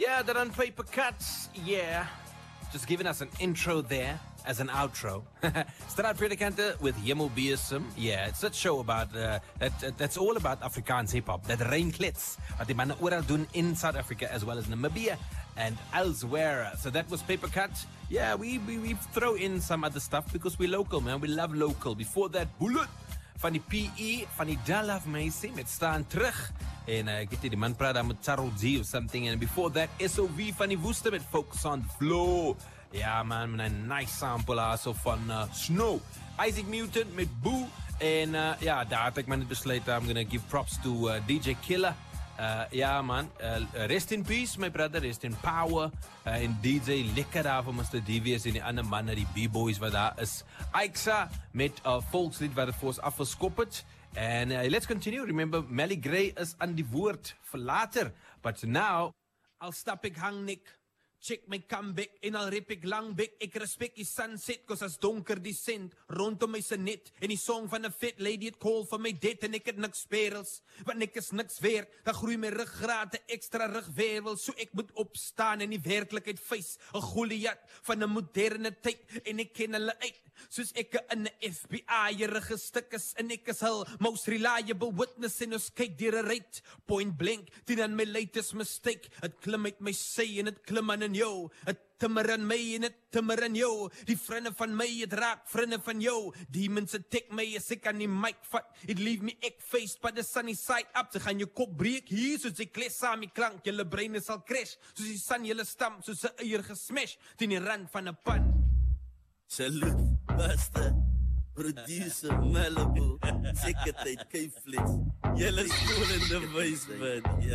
Yeah, they're on Paper Cuts. Yeah. Just giving us an intro there as an outro. Straat Predikante with Yemo Beesum. Yeah, it's a show about that's all about Afrikaans hip-hop. Dat reinklits. Wat die mannen oral doen in South Africa as well as Namibia and elsewhere. So that was Paper Cut. Yeah, we throw in some other stuff because we're local, man. We love local. Before that, Bullet van die PE, van die Dalaf Macy met Staan Terug. En ek weet die man praat daar met Charles G or something. And before that, SOV van die Woeste met Focus on the Flow. Ja man, met een nice sample also van Snow. Isaac Newton met Boo. En ja, daar had ek maar net besluit, I'm gonna give props to DJ Killer. Ja man, rest in peace my brother, rest in power. En DJ lekker daar vir Mr. DVS en die ander manne, die B-boys wat daar is. Aixa met volkslied wat het vir ons afgeskop het. And let's continue. Remember, Melly Gray is aan die woord vir later. But now, I'll stop ek hang nik. Check my comeback en al rep ek langbek. Ek respect die sunset, cause as donker die send rondom my se net. En die song van 'n vet lady het call vir my dead. En ek het niks perels, want ek is niks weer. Dan groei my ruggraat 'n ekstra rugwervel. So ek moet opstaan en die werklikheid face. 'n Goliat van 'n moderne tyd. En ek ken hulle uit, soos ek in 'n FBI-erige stuk is. En ek is hul most reliable witness. En ons kyk deur 'n ruit, point blank, teen aan my latest mistake. Het klim uit my sy en het klim aan jou, het timmer in my en het timmer in jou. Die vriende van my, het raak vriende van jou. Demons attack my as ek aan die mic vat. It leave me egg-faced by the sunny side up. Ze gaan jou kop breek hier, soos ek les saam die klank. Julle breine sal crash, soos die sun julle stamp, soos 'n eier gesmash, teen die rand van 'n pan. Salute, Buster, producer Malibu, seker tyd K-Flix. Julle skool in the basement.